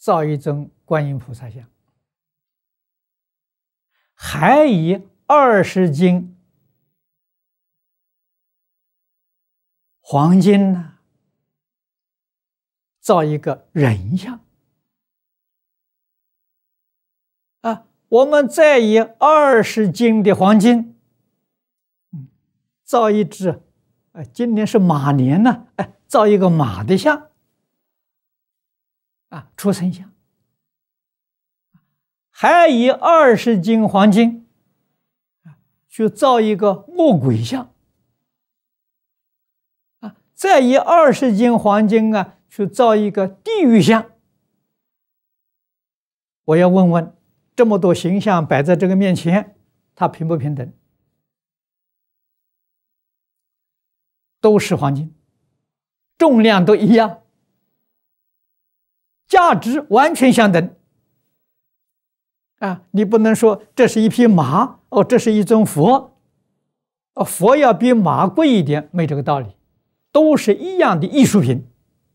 造一尊观音菩萨像，还以20斤黄金呢，造一个人像。我们再以20斤的黄金，造一只，今年是马年呢，造一个马的像，出生像，还以20斤黄金，去造一个恶鬼像，再以20斤黄金去造一个地狱像。我要问问，这么多形象摆在这个面前，它平不平等？都是黄金，重量都一样，价值完全相等。你不能说这是一匹马，这是一尊佛，佛要比马贵一点，没这个道理，都是一样的艺术品，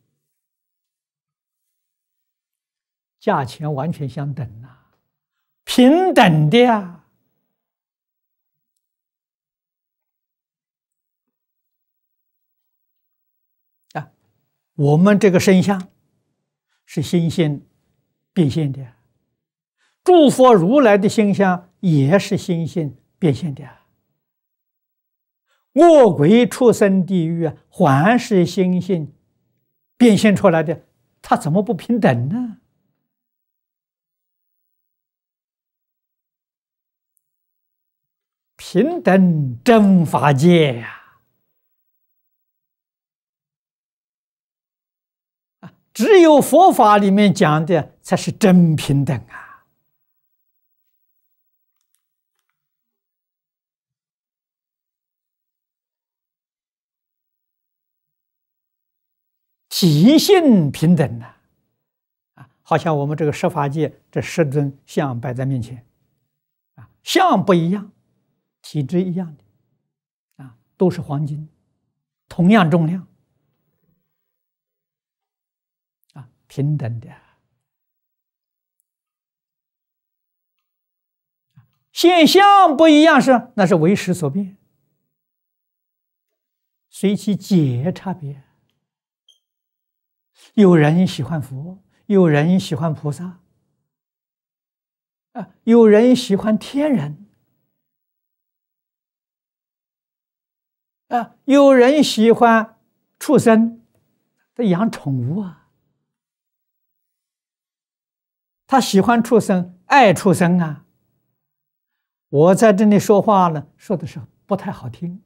价钱完全相等平等的呀。我们这个身相是心性变现的，诸佛如来的形象也是心性变现的，恶鬼畜生地狱还是心性变现出来的，它怎么不平等呢？平等真法界呀！只有佛法里面讲的才是真平等啊！体性平等好像我们这个十法界这10尊像摆在面前，像不一样，体质一样的都是黄金，同样重量。平等的，现象不一样那是为识所变，随其解差别。有人喜欢佛，有人喜欢菩萨，有人喜欢天人，有人喜欢畜生，他养宠物他喜欢畜生，爱畜生我在这里说话呢，说的是不太好听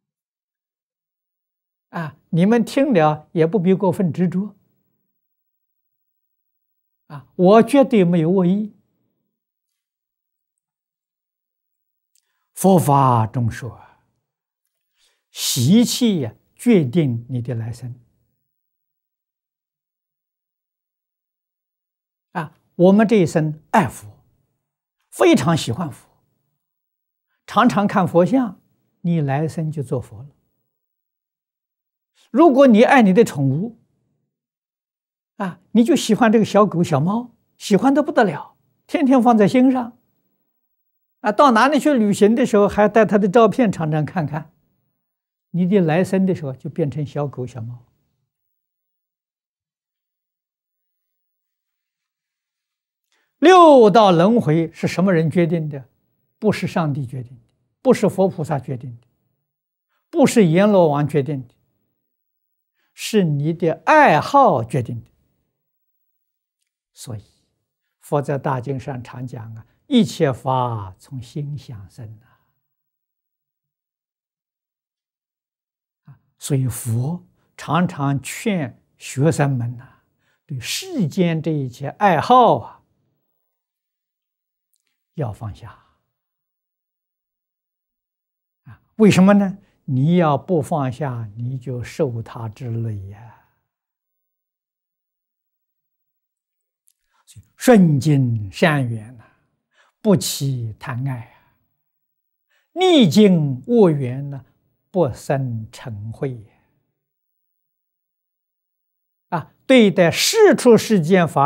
你们听了也不必过分执着我绝对没有恶意。佛法中说，习气决定你的来生我们这一生爱佛，非常喜欢佛，常常看佛像，你来生就做佛了。如果你爱你的宠物你就喜欢这个小狗小猫，喜欢得不得了，天天放在心上到哪里去旅行的时候还带它的照片常常看看，你的来生的时候就变成小狗小猫。6道轮回是什么人决定的？不是上帝决定的，不是佛菩萨决定的，不是阎罗王决定的，是你的爱好决定的。所以佛在大经上常讲一切法从心想生所以佛常常劝学生们对世间这一切爱好要放下为什么呢？你要不放下，你就受他之累顺境善缘不起贪爱逆境恶缘不生嗔恚对待世出世间法